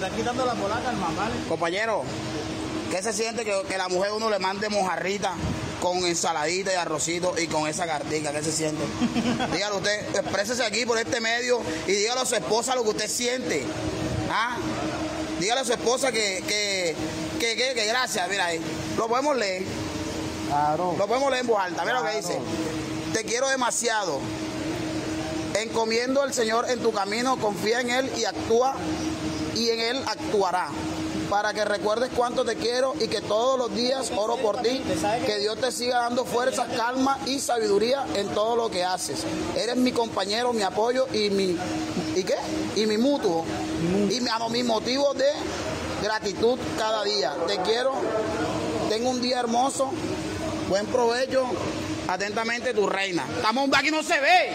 está quitando la polaca al man, ¿vale? Compañero, ¿qué se siente que la mujer uno le mande mojarrita con ensaladita y arrocito y con esa cartica? ¿Qué se siente? Dígalo usted, exprésese aquí por este medio y dígale a su esposa lo que usted siente. ¿Ah? Dígale a su esposa que gracias, mira ahí. Lo podemos leer. Claro. Lo podemos leer en voz alta. Mira lo que dice. Te quiero demasiado. Encomiendo al Señor en tu camino, confía en Él y actúa, y en Él actuará. Para que recuerdes cuánto te quiero y que todos los días oro por ti, que Dios te siga dando fuerza, calma y sabiduría en todo lo que haces. Eres mi compañero, mi apoyo y mi mutuo, y mi motivo de gratitud cada día. Te quiero, tengo un día hermoso, buen provecho, atentamente tu reina. Estamos aquí no se ve.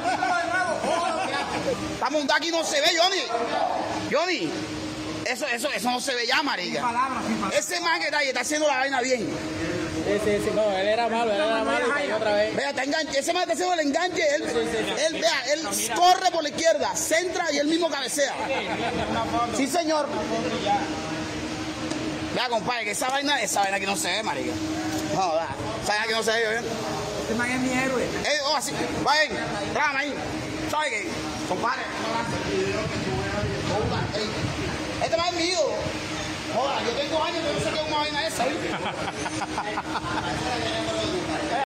Estamos aquí no se ve, Johnny. Eso no se ve ya, marica. Ese man que está ahí está haciendo la vaina bien. Sí, no, él era malo y cayó otra vez. Vea, ese man está haciendo el enganche, él corre por la izquierda, centra y él mismo cabecea. Sí, señor. Vea, compadre, que esa vaina aquí no se ve, marica. No, da. Esa vaina aquí no se ve, ¿bien? Este man es mi héroe. Así, vayan, trágame ahí. ¿Sabe qué? Compadre, este man es mío. Joder, yo tengo años que no sé qué es una vaina esa, ¿viste?